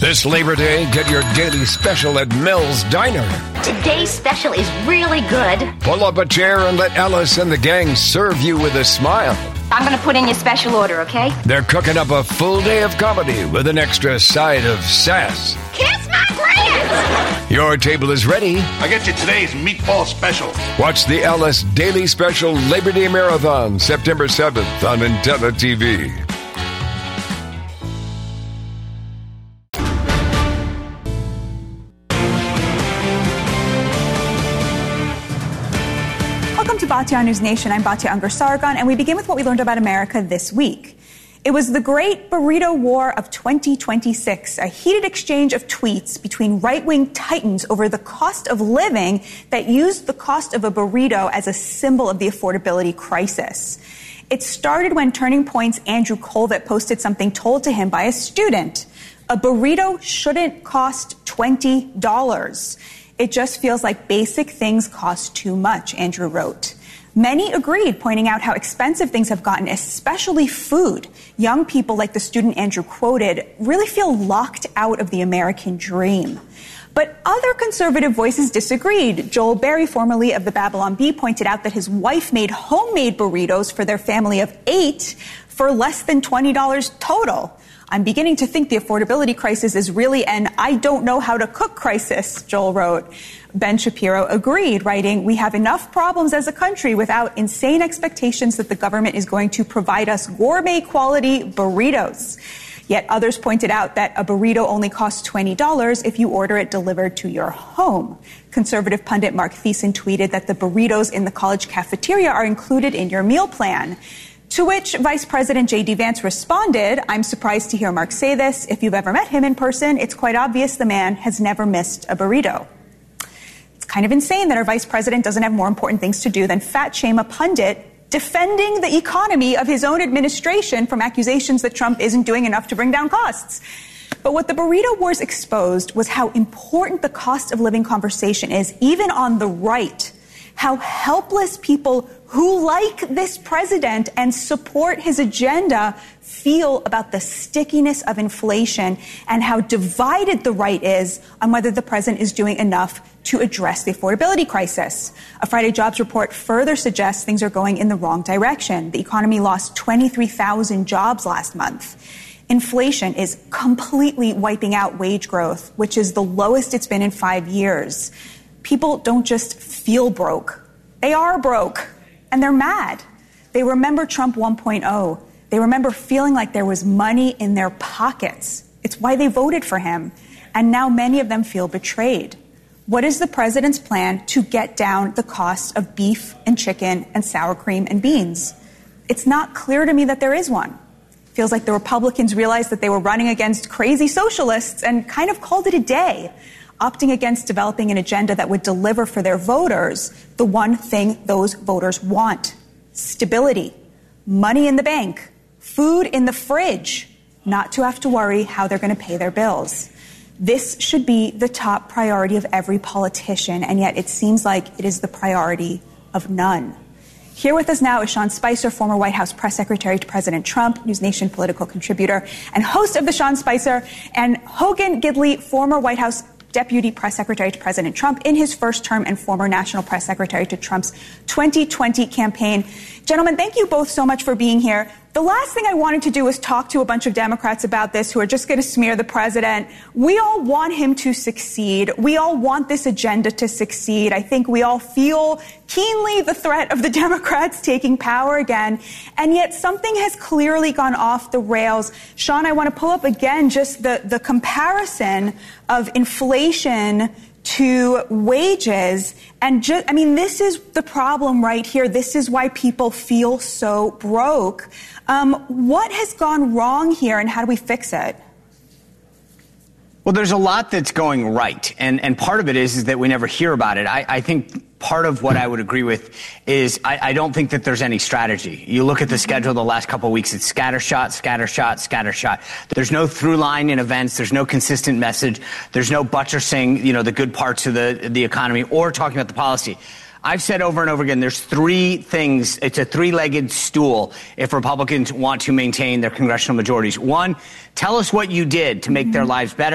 This Labor Day, get your daily special at Mel's Diner. Today's special is really good. Pull up a chair and let Alice and the gang serve you with a smile. I'm going to put in your special order, okay? They're cooking up a full day of comedy with an extra side of sass. Kiss my grand! Your table is ready. I get you today's meatball special. Watch the Alice Daily Special Labor Day Marathon, September 7th on Antenna TV. Welcome to Batya News Nation. I'm Batya Ungar-Sargon, and we begin with what we learned about America this week. It was the Great Burrito War of 2026, a heated exchange of tweets between right-wing titans over the cost of living that used the cost of a burrito as a symbol of the affordability crisis. It started when Turning Point's Andrew Colvett posted something told to him by a student. A burrito shouldn't cost $20. It just feels like basic things cost too much, Andrew wrote. Many agreed, pointing out how expensive things have gotten, especially food. Young people, like the student Andrew quoted, really feel locked out of the American dream. But other conservative voices disagreed. Joel Berry, formerly of the Babylon Bee, pointed out that his wife made homemade burritos for their family of 8 for less than $20 total. I'm beginning to think the affordability crisis is really an I don't know how to cook crisis, Joel wrote. Ben Shapiro agreed, writing, "We have enough problems as a country without insane expectations that the government is going to provide us gourmet quality burritos." Yet others pointed out that a burrito only costs $20 if you order it delivered to your home. Conservative pundit Mark Thiessen tweeted that the burritos in the college cafeteria are included in your meal plan. To which Vice President J.D. Vance responded, "I'm surprised to hear Mark say this. If you've ever met him in person, it's quite obvious the man has never missed a burrito." It's kind of insane that our vice president doesn't have more important things to do than fat shame a pundit defending the economy of his own administration from accusations that Trump isn't doing enough to bring down costs. But what the burrito wars exposed was how important the cost of living conversation is, even on the right. How helpless people who like this president and support his agenda feel about the stickiness of inflation and how divided the right is on whether the president is doing enough to address the affordability crisis. A Friday jobs report further suggests things are going in the wrong direction. The economy lost 23,000 jobs last month. Inflation is completely wiping out wage growth, which is the lowest it's been in 5 years. People don't just feel broke. They are broke, and they're mad. They remember Trump 1.0. They remember feeling like there was money in their pockets. It's why they voted for him. And now many of them feel betrayed. What is the president's plan to get down the cost of beef and chicken and sour cream and beans? It's not clear to me that there is one. Feels like the Republicans realized that they were running against crazy socialists and kind of called it a day, opting against developing an agenda that would deliver for their voters the one thing those voters want: stability, money in the bank, food in the fridge, not to have to worry how they're going to pay their bills. This should be the top priority of every politician, and yet it seems like it is the priority of none. Here with us now is Sean Spicer, former White House press secretary to President Trump, News Nation political contributor, and host of The Sean Spicer, and Hogan Gidley, former White House Deputy Press Secretary to President Trump in his first term and former National Press Secretary to Trump's 2020 campaign. Gentlemen, thank you both so much for being here. The last thing I wanted to do was talk to a bunch of Democrats about this who are just going to smear the president. We all want him to succeed. We all want this agenda to succeed. I think we all feel keenly the threat of the Democrats taking power again. And yet something has clearly gone off the rails. Sean, I want to pull up again just the comparison of inflation to wages. And this is the problem right here. This is why people feel so broke. What has gone wrong here, and how do we fix it? Well, there's a lot that's going right, and part of it is that we never hear about it. I think part of what I would agree with is I don't think that there's any strategy. You look at the schedule the last couple of weeks, it's scattershot, scattershot, scattershot. There's no through line in events. There's no consistent message. There's no buttressing, the good parts of the economy or talking about the policy. I've said over and over again, there's 3 things. It's a 3-legged stool if Republicans want to maintain their congressional majorities. 1, tell us what you did to make their lives better.